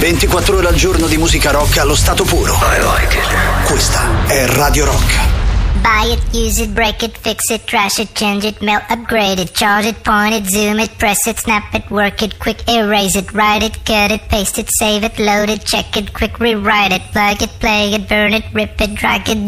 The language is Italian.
24 ore al giorno di musica rock allo stato puro. I like it. Questa è Radio Rock. Buy it, use it, break it, fix it, trash it, change it, melt, upgrade it, charge it, point it, zoom it, press it, snap it, work it, quick erase it, write it, cut it, paste it, save it, load it, check it, quick rewrite it, plug it, play it, burn it, rip it, drag it,